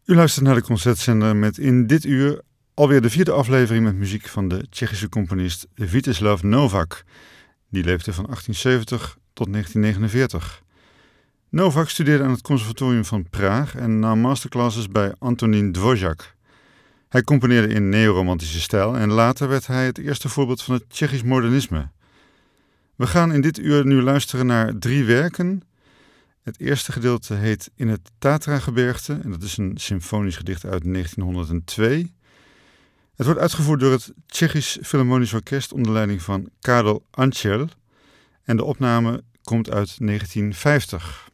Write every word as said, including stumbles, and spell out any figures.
U luistert naar de Concertzender met in dit uur alweer de vierde aflevering met muziek van de Tsjechische componist Vítězslav Novák. Die leefde van achttienzeventig tot negentien negenenveertig. Novák studeerde aan het Conservatorium van Praag en nam masterclasses bij Antonín Dvořák. Hij componeerde in neoromantische stijl en later werd hij het eerste voorbeeld van het Tsjechisch modernisme. We gaan in dit uur nu luisteren naar drie werken. Het eerste gedeelte heet In het Tatra-gebergte en dat is een symfonisch gedicht uit negentienhonderdtwee. Het wordt uitgevoerd door het Tsjechisch Philharmonisch Orkest onder leiding van Karel Ančer en de opname komt uit negentien vijftig.